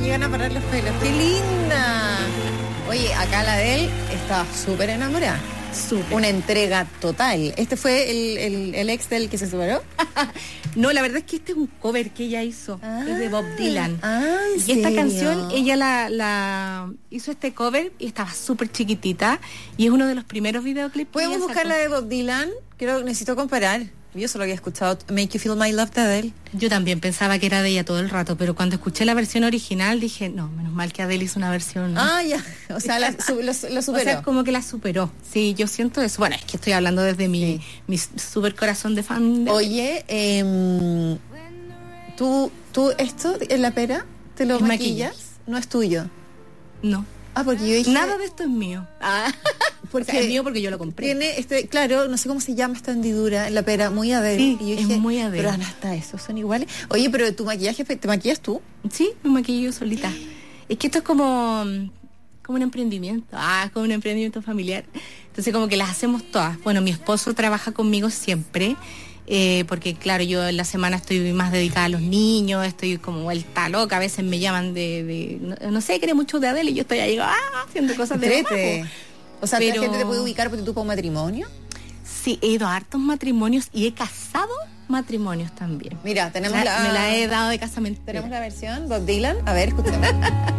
llegan a parar los pelos. ¡Qué linda! Oye, acá la de él está súper enamorada. Súper. Una entrega total. ¿Este fue el ex del que se separó? No, la verdad es que este es un cover que ella hizo, es de Bob Dylan. ¿En y esta serio? canción, ella la hizo este cover y estaba súper chiquitita y es uno de los primeros videoclips. ¿Podemos buscar la de Bob Dylan? Necesito comparar. Yo solo había escuchado Make You Feel My Love de Adele. Yo también pensaba que era de ella todo el rato, pero cuando escuché la versión original dije, no, menos mal que Adele hizo una versión. ¿No? Ah, ya. O sea, lo superó. O sea, como que la superó. Sí, yo siento eso. Bueno, es que estoy hablando desde mi super corazón de fan. Oye, ¿tú esto en la pera te lo maquillas? No es tuyo. No. Ah, porque yo dije... Nada de esto es mío. Porque o sea, es mío porque yo lo compré. Tiene claro, no sé cómo se llama esta hendidura en la pera, muy Adele. Sí, y yo dije, es muy Adele. pero hasta esos son iguales. Oye, pero tu maquillaje, ¿te maquillas tú? Sí, me maquillo yo solita. Es que esto es como un emprendimiento. Como un emprendimiento familiar. Entonces como que las hacemos todas. Bueno, mi esposo trabaja conmigo siempre. Porque claro, yo en la semana estoy más dedicada a los niños, estoy como vuelta loca, a veces me llaman no sé, quiere mucho de Adele y yo estoy ahí haciendo cosas de mamá. O sea, la gente te puede ubicar porque tú para un matrimonio. Sí, he ido a hartos matrimonios y he casado matrimonios también. Mira, tenemos me la he dado de casamiento. Tenemos la versión Bob Dylan, a ver, escuchemos.